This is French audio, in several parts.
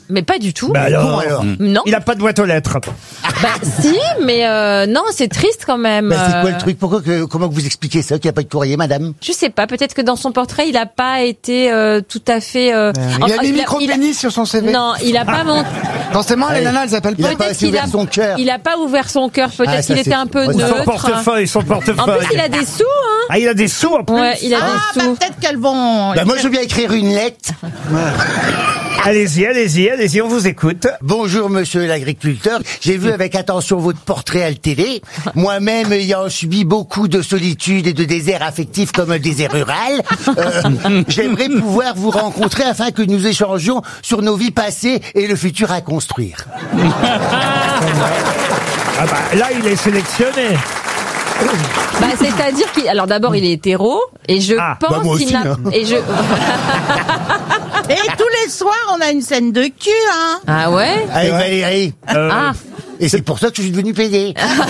Mais pas du tout. Bah alors, Non. il a pas de boîte aux lettres. Bah si, mais non, c'est triste quand même. Bah, c'est quoi le truc? Comment vous expliquez ça, qu'il n'y a pas de courrier, madame? Je sais pas, peut-être que dans son portrait, il a pas été tout à fait... Il a mis micro-pénis sur son CV. Non, il a pas montré... Forcément, les nanas, elles s'appellent Il pas. a pas assez ouvert son cœur. Il a pas ouvert son cœur, peut-être Ah, ça, qu'il était c'est- un peu Son neutre. Son portefeuille. En plus, il a des sous, hein. Ah, il a des sous en plus. Ouais, il a des sous. Peut-être qu'elles vont... Bah, moi, je veux bien écrire une lettre. Allez-y, on vous écoute. Bonjour, monsieur l'agriculteur. J'ai vu avec attention votre portrait à la télé. Moi-même, ayant subi beaucoup de solitude et de désert affectif comme un désert rural, j'aimerais pouvoir vous rencontrer afin que nous échangions sur nos vies passées et le futur à construire. Ah bah, là, il est sélectionné. Bah, c'est-à-dire qu'il... Alors d'abord, il est hétéro, et je pense bah, moi qu'il aussi, n'a... hein. Et je... Et tous les soirs, on a une scène de cul, hein. Ah ouais. Allez, Valérie. Ah. Et c'est pour ça que je suis devenu PD.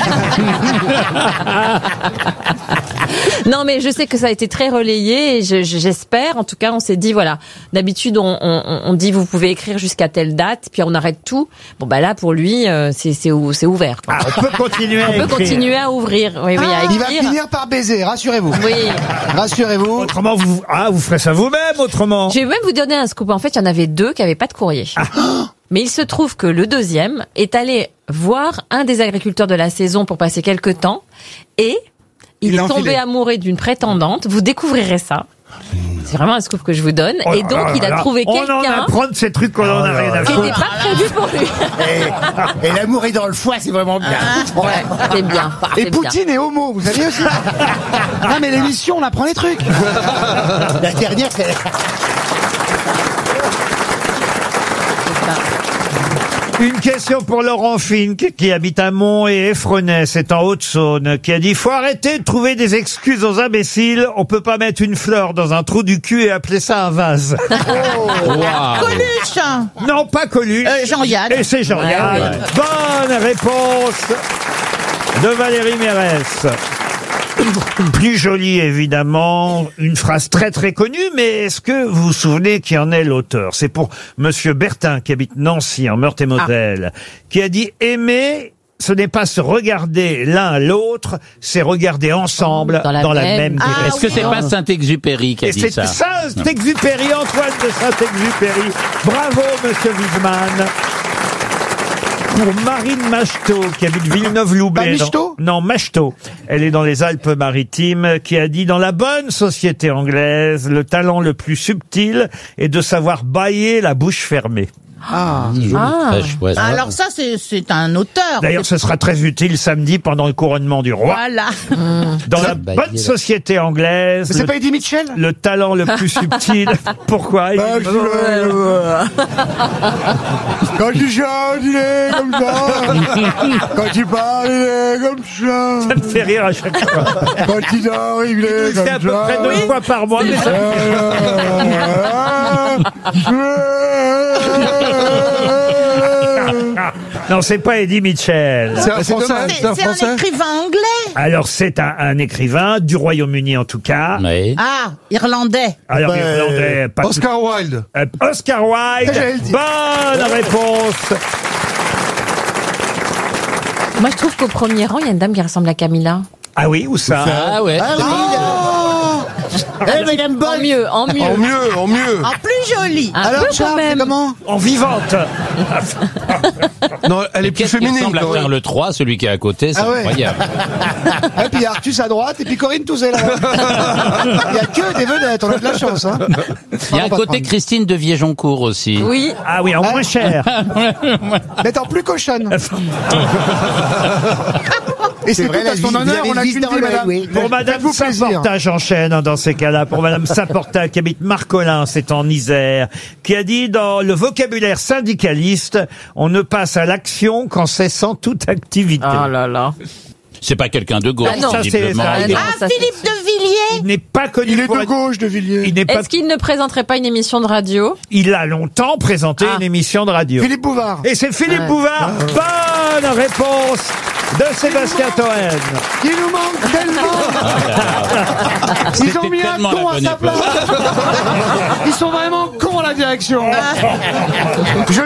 Non, mais je sais que ça a été très relayé et j'espère, en tout cas, on s'est dit, voilà, d'habitude, on dit, vous pouvez écrire jusqu'à telle date, puis on arrête tout. Bon, bah là, pour lui, c'est ouvert, quoi. Ah, on peut continuer à On peut écrire. continuer à ouvrir, oui, à Il va écrire. finir par baiser, rassurez-vous. Oui. Rassurez-vous. Autrement, vous ferez ça vous-même, autrement. Je vais même vous donner un scoop. En fait, il y en avait 2 qui n'avaient pas de courrier. Mais il se trouve que le deuxième est allé voir un des agriculteurs de la saison pour passer quelques temps et il est tombé amoureux d'une prétendante. Vous découvrirez ça. C'est vraiment un scoop que je vous donne. Et donc, il a trouvé On en quelqu'un apprend de ces trucs qu'on en a rien à qui foutre. n'était pas prévu pour lui. Et l'amour est dans le foie, c'est vraiment bien. Ouais, c'est bien. Et c'est bien. Poutine est homo, vous saviez aussi. Non mais l'émission, on apprend les trucs. La dernière, c'est... Une question pour Laurent Fink, qui habite à Mont et Effrenay, c'est en Haute-Saône, qui a dit « Faut arrêter de trouver des excuses aux imbéciles. On peut pas mettre une fleur dans un trou du cul et appeler ça un vase. Coluche. » Non, pas Coluche. Jean-Yann. Et c'est Jean-Yann. Ouais. Bonne réponse de Valérie Mérès. Plus jolie, évidemment, une phrase très très connue, mais est-ce que vous vous souvenez qui en est l'auteur? C'est pour Monsieur Bertin, qui habite Nancy, en Meurthe-et-Moselle, qui a dit « Aimer, ce n'est pas se regarder l'un à l'autre, c'est regarder ensemble dans la même direction. » Est-ce que c'est pas Saint-Exupéry qui a Et dit c'est ça? Saint-Exupéry, Antoine de Saint-Exupéry. Bravo, Monsieur Wiesmann. Pour Marine Macheteau, qui habite Villeneuve-Loubet. Pas Michetot ? Non, Macheteau. Elle est dans les Alpes-Maritimes, qui a dit « Dans la bonne société anglaise, le talent le plus subtil est de savoir bâiller la bouche fermée. » Très chouette. Alors ça, c'est un auteur. D'ailleurs, ce sera très utile samedi pendant le couronnement du roi. Voilà. Dans la bonne société anglaise, Mais c'est pas Eddie Mitchell? le talent le plus subtil. Pourquoi? Quand tu chantes, il est comme ça. Quand tu parles, il est comme ça. Ça me fait rire à chaque fois. Quand il dort, il est comme ça. C'est à peu près 2 fois par mois. Mais ça... Non, c'est pas Eddie Mitchell. C'est un français. C'est un écrivain anglais. Alors, c'est un écrivain du Royaume-Uni, en tout cas. Oui. Ah, irlandais. Alors, irlandais, pas Oscar Wilde. Oscar Wilde. J'allais le dire. Bonne réponse. Moi, je trouve qu'au premier rang, il y a une dame qui ressemble à Camilla. Ah oui, où ça? Ah ouais. Ah oui. Madame En Boll. mieux, en mieux. En mieux. En plus joli. Un Alors, peu quand Charles, c'est même. comment? En vivante. Non, elle est plus Qu'est-ce qui féminine. ressemble à quand même. Charles III, celui qui est à côté, c'est Ah ouais. incroyable. Et puis il y a Artus à droite et puis Corinne Touzé là. Il y a que des vedettes, on a de la chance. Hein. Il y a un côté Christine de Viejoncourt aussi. Oui. Ah oui, en moins cher. D'être en plus cochonne. Et c'est tout vrai, à son vous honneur, avez on a le vis qu'une dans vie, l'œil, madame. oui. Pour Madame Faites-vous plaisir. Saporta, j'enchaîne dans ces cas-là. Pour Madame Saporta, qui habite Marcolin, c'est en Isère, qui a dit dans le vocabulaire syndicaliste, on ne passe à l'action qu'en cessant toute activité. Oh là là. C'est pas quelqu'un de gauche, Ah non. Ça, c'est- visiblement. ça, il est- non, Ah, ça, Philippe c'est- de Villiers. Il n'est pas connu Il est pour de être- gauche de Villiers. Il n'est pas. Est-ce qu'il ne présenterait pas une émission de radio? Il a longtemps présenté une émission de radio. Philippe Bouvard. Et c'est Philippe Bouvard. Bonne réponse de Sébastien Toen. Qui nous manque tellement. Ils ont mis un tellement con la à bonne sa place. Ils sont vraiment cons à la direction.